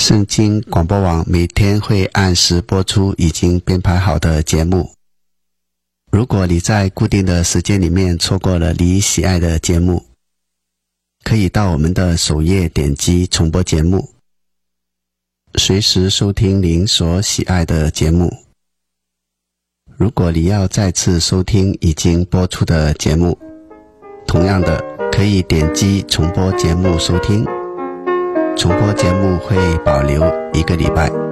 圣经广播网每天会按时播出已经编排好的节目。如果你在固定的时间里面错过了你喜爱的节目，可以到我们的首页点击重播节目，随时收听您所喜爱的节目。如果你要再次收听已经播出的节目，同样的可以点击重播节目收听。重播节目会保留1个礼拜。